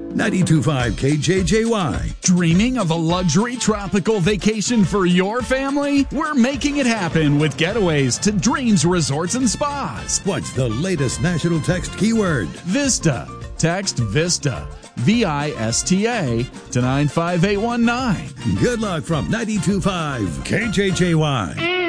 92.5 KJJY. Dreaming of a luxury tropical vacation for your family? We're making it happen with getaways to Dreams Resorts and Spas. What's the latest national text keyword? Vista. Text VISTA. VISTA to 95819. Good luck from 92.5 KJJY.